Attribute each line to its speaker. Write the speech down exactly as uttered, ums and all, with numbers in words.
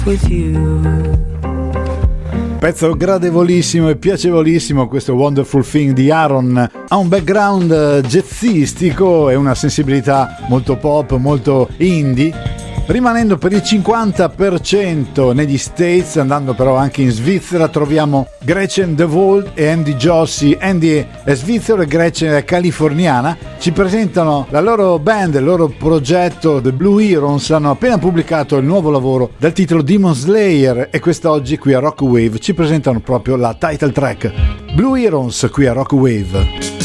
Speaker 1: with you.
Speaker 2: Pezzo gradevolissimo e piacevolissimo questo Wonderful Thing di Aaron. Ha un background jazzistico e una sensibilità molto pop, molto indie, rimanendo per il cinquanta per cento negli States, andando però anche in Svizzera. Troviamo Gretchen De Volt e Andy Jossi. Andy è svizzero e Gretchen è californiana. Ci presentano la loro band, il loro progetto The Blue Herons. Hanno appena pubblicato il nuovo lavoro dal titolo Demon Slayer e quest'oggi qui a Rock Wave ci presentano proprio la title track Blue Herons qui a Rock Wave.